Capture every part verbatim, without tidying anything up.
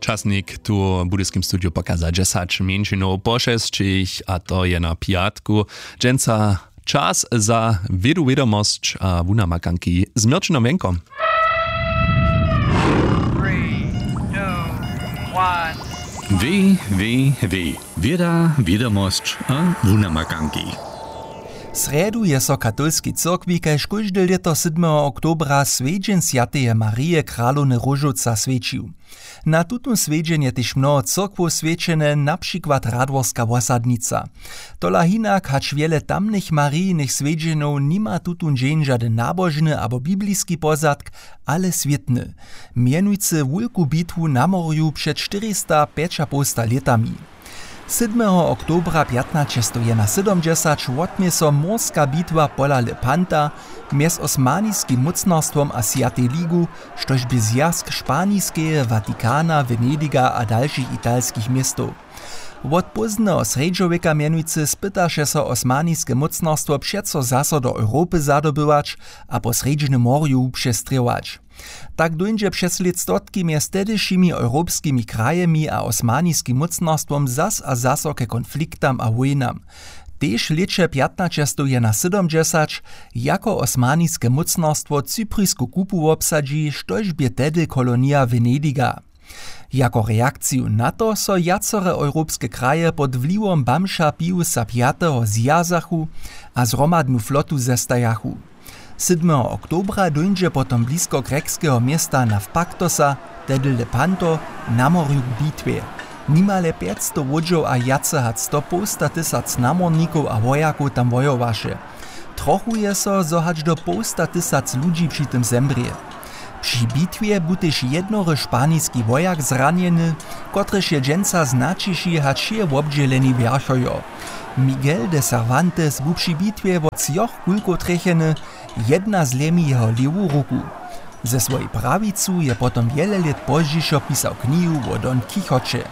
Czasnik tu w budyskim studiu pokazać dziesięć minut po sześciach, a to je na piatku. Dżęca czas za wiedu wiadomość a wuna makanki z Mirczyną Wienką. Wi, wi, wi. Wieda, wiadomość a wuna makanki. Sredu je so katolski cyrkwi kaž kóžde lěto siódmego oktobra svedźeń Sjatej Marije Kralowny Róžoca svedčił. Na tutun svedźeń je tyž mnoho cyrkwow svedčene, na przykład Radworska wosadnica. Tola hinak hač wiele tamnych marijnych svedźenów nima tutun dzień żaden nabożny abo bibliski pozadk, ale swietny. Mienujcy wulku bitwu na morju przed czterysta pięćdziesięcioma latami. siódmego oktobra piętnaście siedemdziesiąt wotmie so morska bitwa pola Lepanta mjez osmanijskim mocnarstwom a Sjatej Ligu, štož by zjazk Španijskeje, Watikana, Venediga a dalších italskich miestów. Wot pozneho sredźoweka mienujcy spytaše so osmanijskie mocnarstwo přeco zaso do Europy zadobywać, a po sredźnym morju przestriewać. Tak dojdzie przez listotki mjez tedyšimi europskimi krajemi a osmanijskim mocnarstwom zas a zaso ke konfliktam a wojnam. Tež leče piętnaście siedemdziesiąt jako osmanijskie mocnarstwo Cyprijsku kupu obsadzi, štož bie tedy kolonia Venediga. Jako reakciju na to so jacore europskie kraje pod wliwom Bamša Piusa piątego zjazachu a zromadnu flotu zestajachu. siódmego oktobra dojdzie potom blisko greckiego miasta Navpaktosa, tedy Lepanto, na morju k bitwie. Nimale pięćset łodziów a jace hat sto półsta tysac namorników a wojaków tam wojowaše. Trochuje so, zo hać do półsta tysac ludzi przy tym zembrie. Przy bitwie był też jednory szpanijski wojak zranieny, kotryż je dżęca značiši hać je wobdzieleni wierchojo. Miguel de Cervantes był przy bitwie wot zjoch kulko trecheny, jedna zlemi jeho lewą ruku. Ze swojej prawicu je potom wiele lat pozdźišo pisał knihu o Don Quixocie.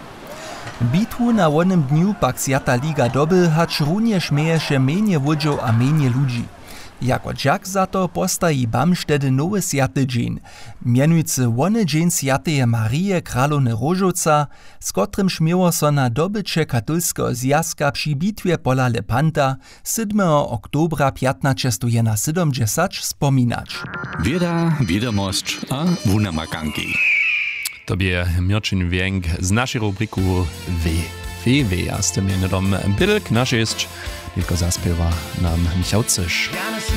Bitwu na onym dniu pak Sjata Liga doby hać również mieješe menje łodziów a menje ludzi. Jako dżak za to postaji Bamš tedy nowy Sjaty dzień, mianujcy wony dzień Sjatej Marije Kralowny Róžoca, z kotrym śmiało so na dobycie katolskiego zjazka przy bitwie pola Lepanta siódmego oktobra piętnaście siedemdziesiąt wspominać. Wieda, wiadomość a wuna makanki. Tobie Mirczyn Wienk z naszej rubriku W. W, W, a z tym jednym Bilk nasz jest, tylko zaspiewa nam Michał Cysz.